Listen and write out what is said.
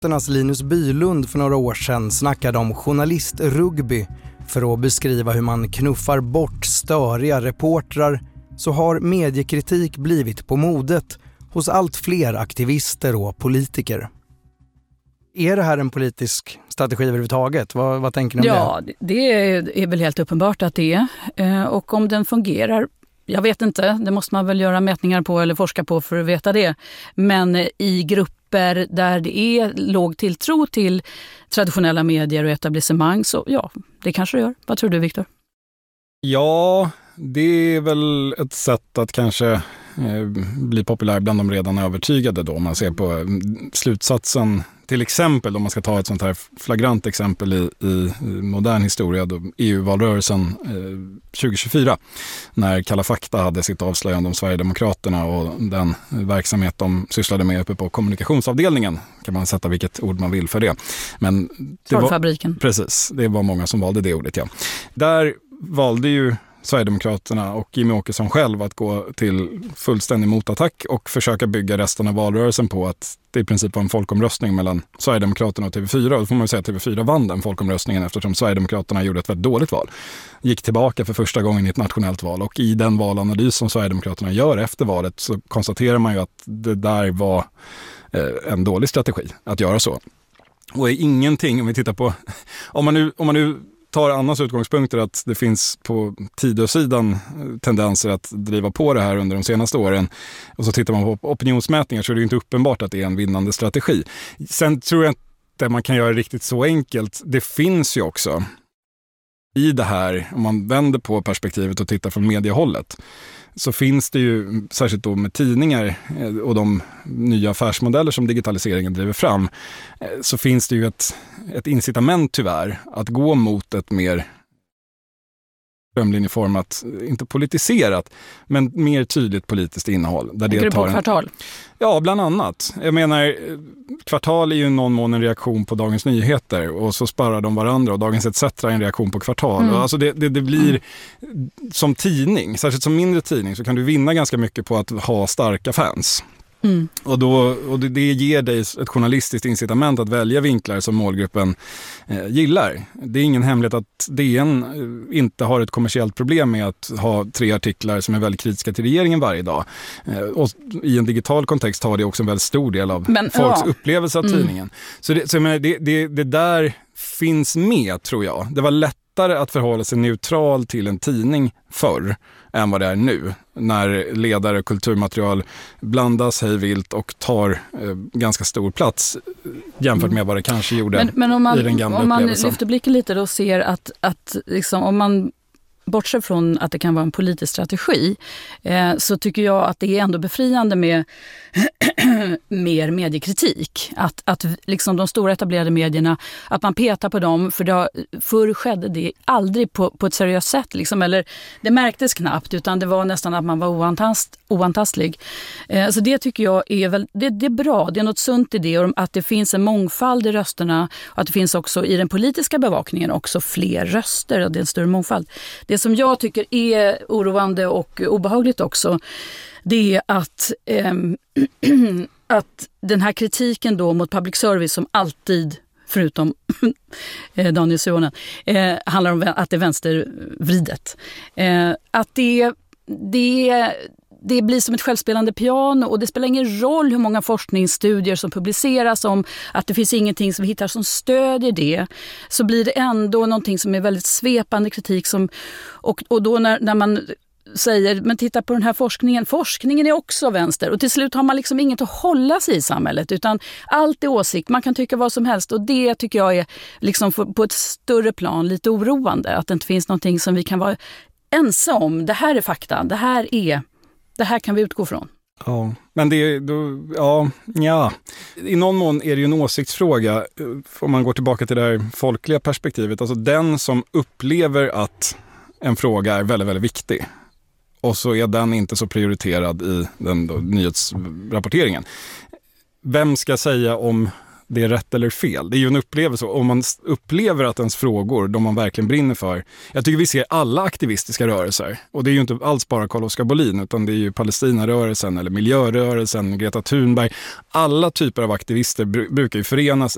Moderaternas Linus Bylund för några år sedan snackade om journalistrugby för att beskriva hur man knuffar bort störiga reportrar, så har mediekritik blivit på modet hos allt fler aktivister och politiker. Är det här en politisk strategi överhuvudtaget? Vad tänker ni om det? Ja, det är väl helt uppenbart att det är. Och om den fungerar, jag vet inte. Det måste man väl göra mätningar på eller forska på för att veta det. Men i grupper där det är låg tilltro till traditionella medier och etablissemang, så ja, det kanske det gör. Vad tror du, Viktor? Ja, det är väl ett sätt att kanske bli populär bland de redan övertygade då. Om man ser på slutsatsen, till exempel om man ska ta ett sånt här flagrant exempel i modern historia, då EU-valrörelsen 2024, när Kalla fakta hade sitt avslöjande om Sverigedemokraterna och den verksamhet de sysslade med uppe på kommunikationsavdelningen, kan man sätta vilket ord man vill för det. Men det Torrfabriken. Precis, det var många som valde det ordet, ja. Där valde ju Sverigedemokraterna och Jimmie Åkesson själv att gå till fullständig motattack och försöka bygga resten av valrörelsen på att det i princip var en folkomröstning mellan Sverigedemokraterna och TV4. Och då får man ju säga att TV4 vann den folkomröstningen eftersom Sverigedemokraterna gjorde ett väldigt dåligt val. Gick tillbaka för första gången i ett nationellt val, och i den valanalys som Sverigedemokraterna gör efter valet så konstaterar man ju att det där var en dålig strategi att göra så. Och är ingenting, om vi tittar på, om man nu tar Annas utgångspunkter att det finns på Tidösidan tendenser att driva på det här under de senaste åren, och så tittar man på opinionsmätningar, så är det inte uppenbart att det är en vinnande strategi. Sen tror jag inte man kan göra det riktigt så enkelt. Det finns ju också i det här, om man vänder på perspektivet och tittar från mediehållet, så finns det ju, särskilt då med tidningar och de nya affärsmodeller som digitaliseringen driver fram, så finns det ju ett incitament tyvärr att gå mot ett mer strömlinjeformat, inte politiserat, men mer tydligt politiskt innehåll. Där det tar Kvartal? Ja, bland annat. Jag menar, Kvartal är ju någon mån en reaktion på Dagens Nyheter, och så sparar de varandra, och Dagens ETC är en reaktion på Kvartal. Och alltså det blir som tidning, särskilt som mindre tidning, så kan du vinna ganska mycket på att ha starka fans. Och det ger dig ett journalistiskt incitament att välja vinklar som målgruppen gillar. Det är ingen hemlighet att DN inte har ett kommersiellt problem med att ha 3 artiklar som är väldigt kritiska till regeringen varje dag. Och i en digital kontext har det också en väldigt stor del av folks upplevelse av tidningen. Så jag menar, det där finns med, tror jag. Det var lättare att förhålla sig neutral till en tidning förr än vad det är nu, när ledare och kulturmaterial blandas hejvilt och tar ganska stor plats jämfört med vad det kanske gjorde men om man, i den gamla om man upplevelsen. lyfter blicken lite och ser att liksom, om man bortser från att det kan vara en politisk strategi, så tycker jag att det är ändå befriande med mer mediekritik. Att liksom de stora etablerade medierna, att man petar på dem, för förr skedde det aldrig på ett seriöst sätt. Liksom, eller det märktes knappt, utan det var nästan att man var oantastlig. Så det tycker jag är väl, det är bra. Det är något sunt i det, och att det finns en mångfald i rösterna, och att det finns också i den politiska bevakningen också fler röster, och det är en större mångfald. Det som jag tycker är oroande och obehagligt också, det är att den här kritiken då mot public service, som alltid, förutom Daniel Suhonen, handlar om att det är vänstervridet. Att det blir som ett självspelande piano, och det spelar ingen roll hur många forskningsstudier som publiceras om att det finns ingenting som vi hittar som stödjer det, så blir det ändå någonting som är väldigt svepande kritik och då när man säger, men titta på den här forskningen är också vänster, och till slut har man liksom inget att hålla sig i samhället, utan allt är åsikt, man kan tycka vad som helst, och det tycker jag är liksom på ett större plan lite oroande, att det inte finns någonting som vi kan vara ense om. Det här är fakta, det här kan vi utgå från. Ja, men i någon mån är det ju en åsiktsfråga om man går tillbaka till det här folkliga perspektivet. Alltså den som upplever att en fråga är väldigt, väldigt viktig, och så är den inte så prioriterad i den nyhetsrapporteringen. Vem ska säga om det är rätt eller fel? Det är ju en upplevelse. Om man upplever att ens frågor, de man verkligen brinner för. Jag tycker vi ser alla aktivistiska rörelser. Och det är ju inte alls bara Carl-Oskar Bolin, utan det är ju Palestinarörelsen eller miljörörelsen, Greta Thunberg. Alla typer av aktivister brukar ju förenas